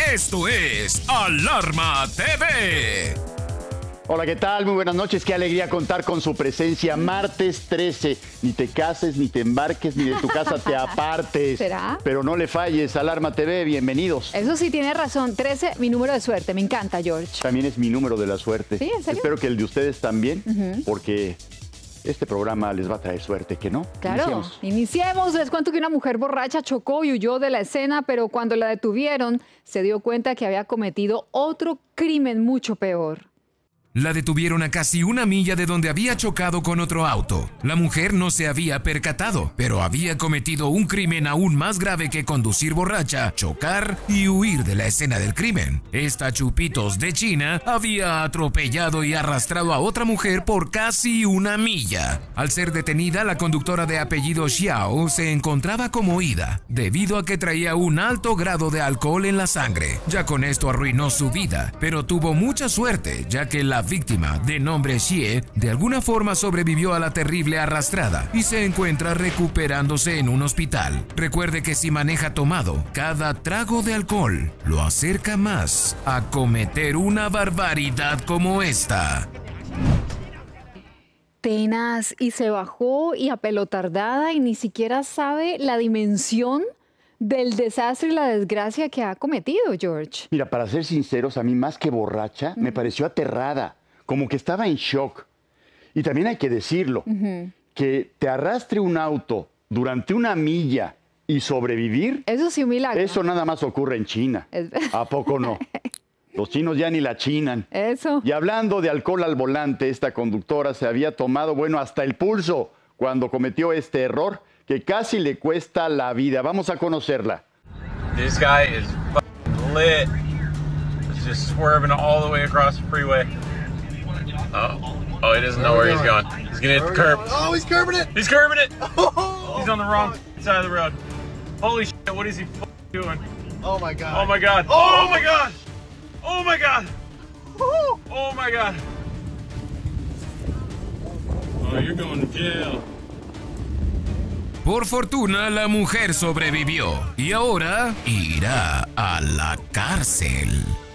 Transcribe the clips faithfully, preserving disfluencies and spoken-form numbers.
Esto es Alarma T V. Hola, ¿qué tal? Muy buenas noches. Qué alegría contar con su presencia. Martes trece. Ni te cases, ni te embarques, ni de tu casa te apartes. ¿Será? Pero no le falles. Alarma T V, bienvenidos. Eso sí, tiene razón. trece, mi número de suerte. Me encanta, George. También es mi número de la suerte. ¿Sí? ¿En serio? Espero que el de ustedes también, Uh-huh. porque este programa les va a traer suerte, ¿que no? Claro. Iniciemos. Iniciemos. Les cuento que una mujer borracha chocó y huyó de la escena, pero cuando la detuvieron, se dio cuenta que había cometido otro crimen mucho peor. La detuvieron a casi una milla de donde había chocado con otro auto. La mujer no se había percatado, pero había cometido un crimen aún más grave que conducir borracha, chocar y huir de la escena del crimen. Esta Chupitos de China había atropellado y arrastrado a otra mujer por casi una milla. Al ser detenida, la conductora de apellido Xiao se encontraba conmovida, debido a que traía un alto grado de alcohol en la sangre. Ya con esto arruinó su vida, pero tuvo mucha suerte, ya que la víctima, de nombre Xie, de alguna forma sobrevivió a la terrible arrastrada y se encuentra recuperándose en un hospital. Recuerde que si maneja tomado, cada trago de alcohol lo acerca más a cometer una barbaridad como esta. Tenaz, y se bajó y apelotardada y ni siquiera sabe la dimensión del desastre y la desgracia que ha cometido, George. Mira, para ser sinceros, a mí más que borracha, uh-huh. me pareció aterrada, como que estaba en shock. Y también hay que decirlo, uh-huh. que te arrastre un auto durante una milla y sobrevivir. Eso sí, un milagro. Eso nada más ocurre en China. Es... ¿A poco no? Los chinos ya ni la chinan. Eso. Y hablando de alcohol al volante, esta conductora se había tomado, bueno, hasta el pulso cuando cometió este error que casi le cuesta la vida. Vamos a conocerla. This guy is fucking lit. He's just swerving all the way across the freeway. Oh, oh, he doesn't know where he's going. He's gonna hit the curb. Oh, he's curbing it. He's curbing it. He's on the wrong side of the road. Holy shit! What is he fucking doing? Oh my god. Oh my god. Oh my god. Oh my god. Oh my god. Oh, you're going to jail. Por fortuna, la mujer sobrevivió y ahora irá a la cárcel.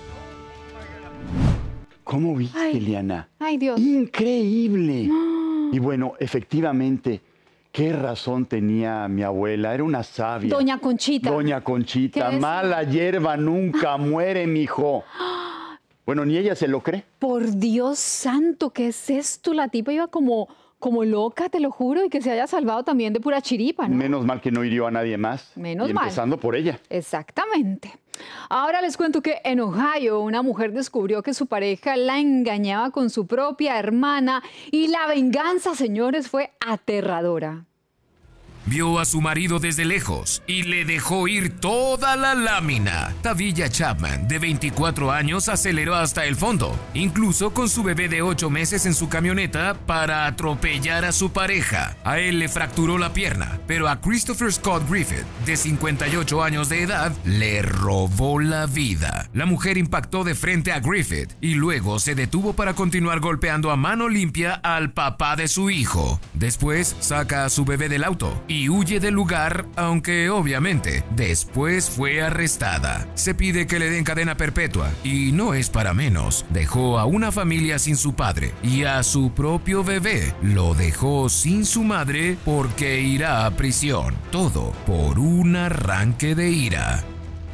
¿Cómo viste, Ay. Liana? Ay, Dios. Increíble. Y bueno, efectivamente, qué razón tenía mi abuela. Era una sabia. Doña Conchita. Doña Conchita. Mala hierba nunca muere, mijo. Bueno, ni ella se lo cree. Por Dios santo, ¿qué es esto? La tipa iba como... como loca, te lo juro, y que se haya salvado también de pura chiripa, ¿no? Menos mal que no hirió a nadie más. Menos y mal. Empezando por ella. Exactamente. Ahora les cuento que en Ohio una mujer descubrió que su pareja la engañaba con su propia hermana y la venganza, señores, fue aterradora. Vio a su marido desde lejos y le dejó ir toda la lámina. Tavilla Chapman, de veinticuatro años, aceleró hasta el fondo, incluso con su bebé de ocho meses en su camioneta para atropellar a su pareja. A él le fracturó la pierna, pero a Christopher Scott Griffith, de cincuenta y ocho años de edad, le robó la vida. La mujer impactó de frente a Griffith y luego se detuvo para continuar golpeando a mano limpia al papá de su hijo. Después saca a su bebé del auto y huye del lugar, aunque obviamente después fue arrestada. Se pide que le den cadena perpetua y no es para menos. Dejó a una familia sin su padre y a su propio bebé lo dejó sin su madre porque irá a prisión. Todo por un arranque de ira.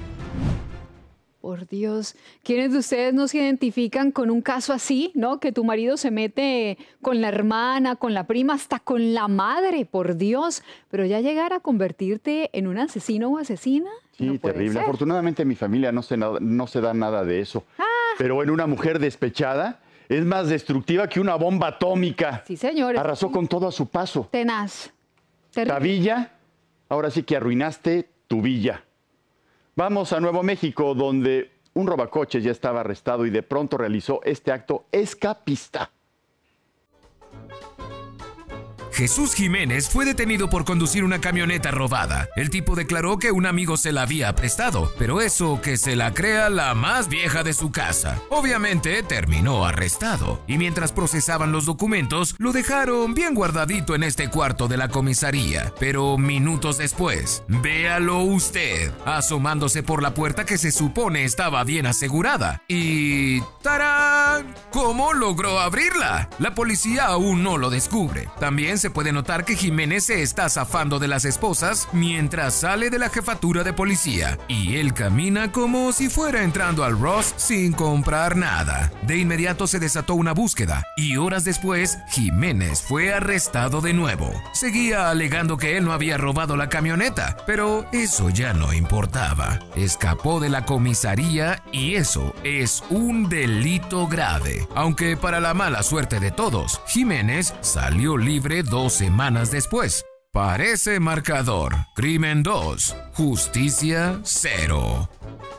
Por Dios, ¿quiénes de ustedes no se identifican con un caso así, no? Que tu marido se mete con la hermana, con la prima, hasta con la madre, por Dios. Pero ya llegar a convertirte en un asesino o asesina. Sí, no puede terrible. ser. Afortunadamente en mi familia no se, no se da nada de eso. Ah. Pero en una mujer despechada es más destructiva que una bomba atómica. Sí, señores. Arrasó con todo a su paso. Tenaz. Terrible. Tavilla, ahora sí que arruinaste tu villa. Vamos a Nuevo México, donde un robacoches ya estaba arrestado y de pronto realizó este acto escapista. Jesús Jiménez fue detenido por conducir una camioneta robada. El tipo declaró que un amigo se la había prestado, pero eso que se la crea la más vieja de su casa. Obviamente terminó arrestado, y mientras procesaban los documentos, lo dejaron bien guardadito en este cuarto de la comisaría. Pero minutos después, véalo usted, asomándose por la puerta que se supone estaba bien asegurada. Y... ¡tarán! ¿Cómo logró abrirla? La policía aún no lo descubre. También se puede notar que Jiménez se está zafando de las esposas mientras sale de la jefatura de policía, y él camina como si fuera entrando al Ross sin comprar nada. De inmediato se desató una búsqueda, y horas después, Jiménez fue arrestado de nuevo. Seguía alegando que él no había robado la camioneta, pero eso ya no importaba. Escapó de la comisaría y eso es un delito grave. Aunque para la mala suerte de todos, Jiménez salió libre dos semanas después. Parece marcador. Crimen dos, justicia cero.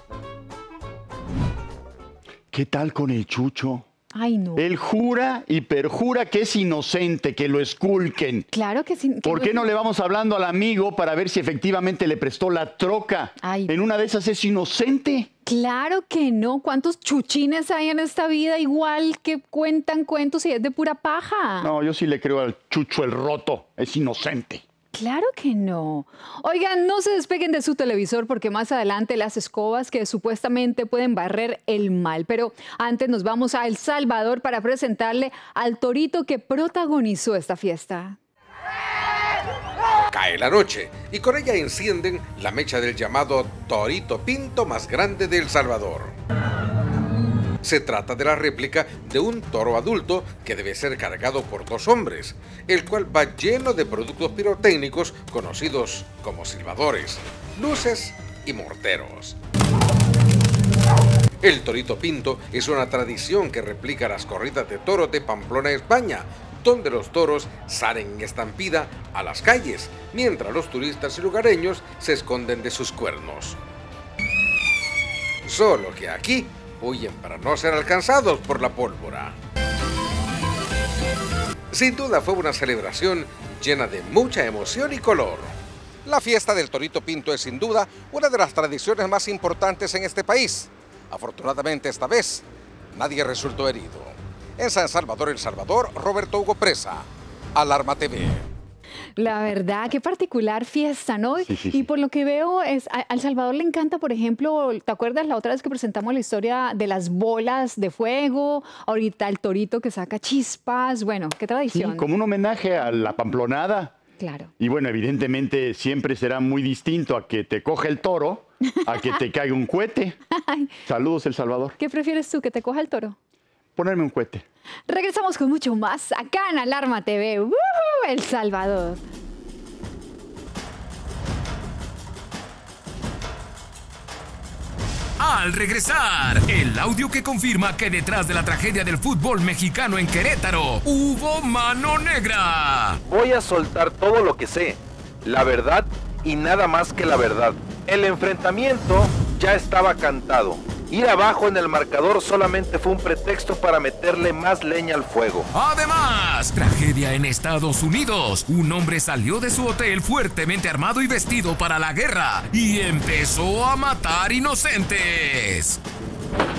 ¿Qué tal con el Chucho? Ay, no. Él jura y perjura que es inocente, que lo esculquen. Claro que sí. ¿Por qué no le vamos hablando al amigo para ver si efectivamente le prestó la troca? Ay. En una de esas es inocente. Claro que no. ¿Cuántos chuchines hay en esta vida igual que cuentan cuentos y es de pura paja? No, yo sí le creo al Chucho el roto. Es inocente. Claro que no. Oigan, no se despeguen de su televisor porque más adelante las escobas que supuestamente pueden barrer el mal. Pero antes nos vamos a El Salvador para presentarle al torito que protagonizó esta fiesta. Cae la noche y con ella encienden la mecha del llamado Torito Pinto más grande de El Salvador. Se trata de la réplica de un toro adulto que debe ser cargado por dos hombres, el cual va lleno de productos pirotécnicos conocidos como silbadores, luces y morteros. El Torito Pinto es una tradición que replica las corridas de toros de Pamplona, España, donde los toros salen en estampida a las calles, mientras los turistas y lugareños se esconden de sus cuernos. Solo que aquí huyen para no ser alcanzados por la pólvora. Sin duda fue una celebración llena de mucha emoción y color. La fiesta del Torito Pinto es sin duda una de las tradiciones más importantes en este país. Afortunadamente esta vez, nadie resultó herido. En San Salvador, El Salvador, Roberto Hugo Presa, Alarma T V. La verdad, qué particular fiesta, ¿no? Sí, sí, sí. Y por lo que veo, es, a, a El Salvador le encanta, por ejemplo, ¿te acuerdas la otra vez que presentamos la historia de las bolas de fuego? Ahorita el torito que saca chispas. Bueno, qué tradición. Sí, como un homenaje a la pamplonada. Claro. Y bueno, evidentemente siempre será muy distinto a que te coja el toro, a que te caiga un cohete. Saludos, El Salvador. ¿Qué prefieres tú, que te coja el toro? Ponerme un cohete. Regresamos con mucho más acá en Alarma T V. ¡Uh! El Salvador. Al regresar, el audio que confirma que detrás de la tragedia del fútbol mexicano en Querétaro hubo mano negra. Voy a soltar todo lo que sé, la verdad y nada más que la verdad. El enfrentamiento ya estaba cantado. Ir abajo en el marcador solamente fue un pretexto para meterle más leña al fuego. Además, tragedia en Estados Unidos. Un hombre salió de su hotel fuertemente armado y vestido para la guerra y empezó a matar inocentes.